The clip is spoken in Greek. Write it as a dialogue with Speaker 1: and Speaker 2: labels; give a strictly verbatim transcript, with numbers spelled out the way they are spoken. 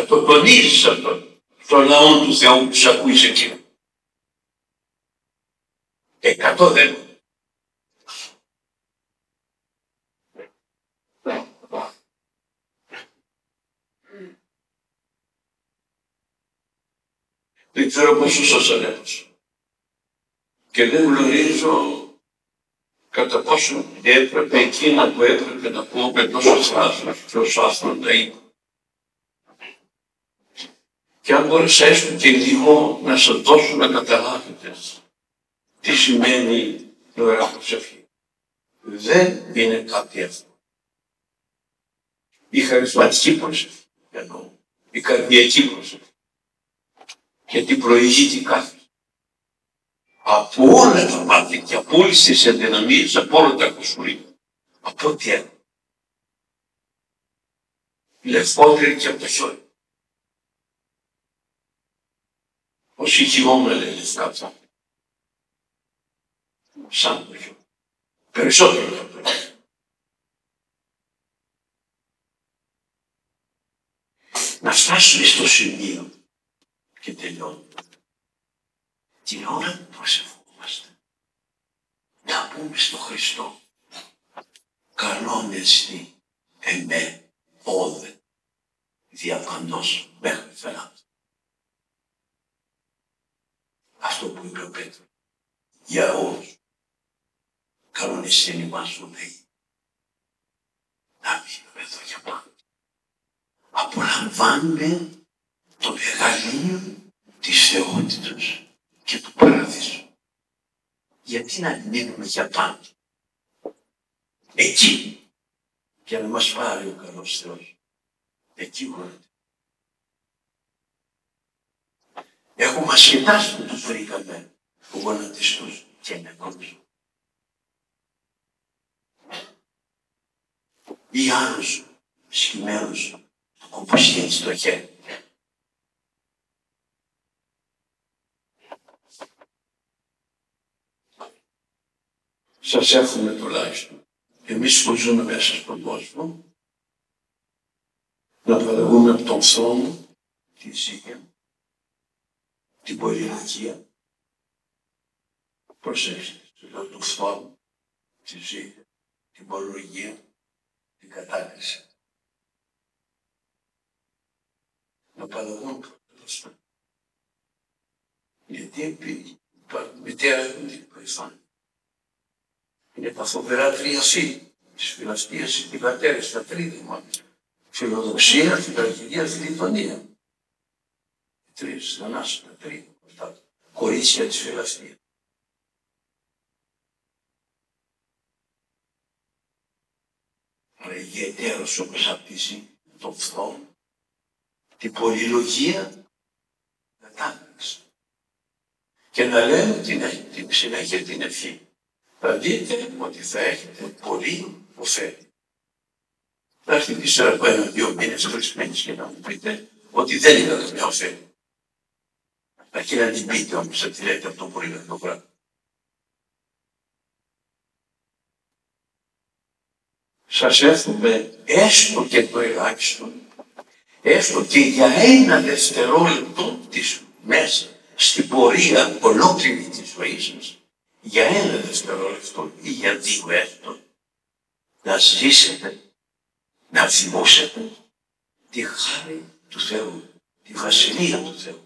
Speaker 1: θα το τονίζεις αυτό στο λαό του Θεού που σ' ακούει σε εκείνο. Εκατό δεν. Δεν ξέρω πόσο σας ανέπασα. Και δεν γνωρίζω κατά πόσο έπρεπε εκείνα που έπρεπε να πω με τόσο θράσος και όσο άθρο τα είπα. Και αν μπόρεσα έστω και λίγο να σας δώσω να καταλάβετε τι σημαίνει ωραία προσευχή. Δεν είναι κάτι εύκολο. Η χαρισματική προσευχή, εννοώ, η καρδιακή προσευχή, γιατί προηγείται κάθε. Από όλα τα μάτια και από όλες τις ενδυναμίες, από όλα τα κοσμουρία. Από ό,τι ένα. Λευκότερη και από το χιόνι. Όσοι χειμώνα λέει λευκά αυτά. Σαν το χιόνι. Περισσότερο από το χιόνι. Να φτάσουμε στο σημείο και τελειώνουμε. Την ώρα που προσευχόμαστε, να πούμε στον Χριστό, καλόν εστι εμέ όδε διακανός μέχρι θανάτου. Αυτό που είπε ο Πέτρος, για όλους, καλόν εστι εμάς ο λέει, να μείνουμε εδώ για πάντα. Απολαμβάνουμε το μεγαλείο της θεότητας και του παραδείσου. Γιατί να μείνουμε για πάντα εκεί, για να μας πάρει ο καλός Θεός. Εκεί γόναται. Έχουμε ασχετάσει που τους βρήκαμε γονατιστούς και νεκρούς. Ή άλλους σκυμμένους το κομποσχέτη στο χέρι. Σας εύχομαι τουλάχιστον, εμείς που ζούμε μέσα στον κόσμο, να παραγούμε από τον φθόνο, τη ζήλια, την πολυλογία, προσέξτε, λέω του φθόνου, τη ζήλια, την πολυλογία, την κατάκριση. Να παραγούμε πρώτα. Γιατί η μητέρα έχουν την περηφάνεια. Είναι τα φοβερά τρία φύλλα της φιλαστίας, την πατέρα, τα τρίδημα. Φιλοδοξία, φιλαγγελία, φιλιτονία. Οι τρεις, ανάσα, τα τρίδημα, τα κορίτσια της φιλαστίας. Αλλά η ιδιαιτέρως όπως απτύσσει τον φθόνο, την πολυλογία, κατάκριση. Και να λέμε την, την συνέχεια την ευχή. Θα δείτε ότι θα έχετε πολύ ωφέλη. Θα έρθει ύστερα από ένα-δύο μήνες χρησμένες και να μου πείτε ότι δεν είχα καμιά ωφέλη. Αρχή να την πείτε όμως, θα τη λέτε αυτό πολύ λεπτό πράγμα. Σας εύχομαι έστω και το ελάχιστο, έστω και για ένα δευτερόλεπτο της μέσα στην πορεία ολόκληρη της ζωής σας, για ένα δευτερόλεπτο ή για δύο έστω, να ζήσετε, να θυμούσετε τη χάρη του Θεού, τη βασιλεία του Θεού.